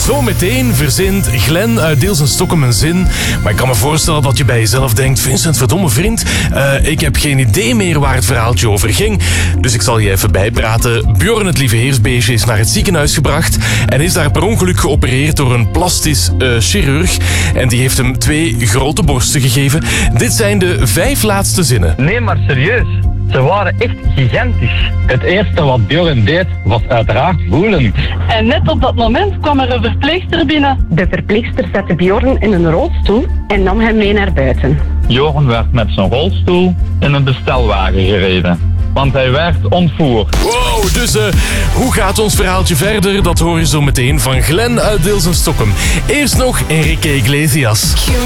Zometeen verzint Glenn uit Deels en Stockholm een zin. Maar ik kan me voorstellen dat je bij jezelf denkt... Vincent, verdomme vriend, ik heb geen idee meer waar het verhaaltje over ging. Dus ik zal je even bijpraten. Bjorn, het lieve heersbeestje, is naar het ziekenhuis gebracht... en is daar per ongeluk geopereerd door een plastisch chirurg. En die heeft hem 2 grote borsten gegeven. Dit zijn de 5 laatste zinnen. Nee, maar serieus. Ze waren echt gigantisch. Het eerste wat Bjorn deed, was uiteraard voelen. En net op dat moment kwam er een verpleegster binnen. De verpleegster zette Bjorn in een rolstoel en nam hem mee naar buiten. Bjorn werd met zijn rolstoel in een bestelwagen gereden. Want hij werd ontvoerd. Wow, dus hoe gaat ons verhaaltje verder? Dat hoor je zo meteen van Glenn uit Deels en Stockholm. Eerst nog Enrique Iglesias.